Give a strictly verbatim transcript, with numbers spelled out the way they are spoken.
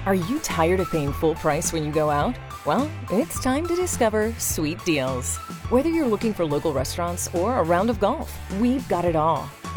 Are you tired of paying full price when you go out? Well, it's time to discover sweet deals. Whether you're looking for local restaurants or a round of golf, we've got it all.